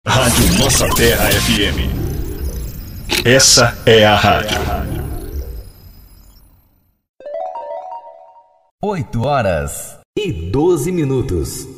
Rádio Nossa Terra FM. Essa é a rádio. 8h12.